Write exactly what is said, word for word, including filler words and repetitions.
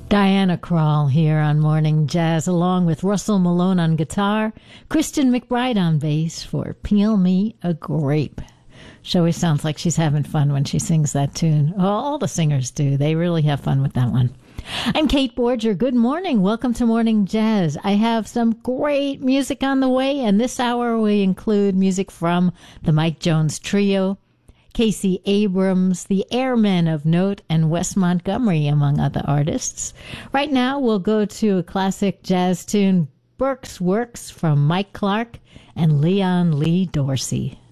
Diana Krall here on Morning Jazz, along with Russell Malone on guitar, Kristen McBride on bass for Peel Me a Grape. She always sounds like she's having fun when she sings that tune. Well, all the singers do. They really have fun with that one. I'm Kate Borger. Good morning. Welcome to Morning Jazz. I have some great music on the way, and this hour we include music from the Mike Jones Trio, Casey Abrams, the Airmen of Note, and Wes Montgomery, among other artists. Right now, we'll go to a classic jazz tune, Burke's Works, from Mike Clark and Leon Lee Dorsey.